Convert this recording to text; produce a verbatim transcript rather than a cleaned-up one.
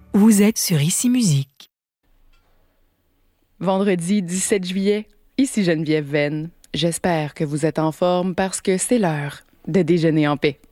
Vous êtes sur Ici Musique. Vendredi dix-sept juillet, ici Geneviève Venn. J'espère que vous êtes en forme parce que c'est l'heure de déjeuner en paix.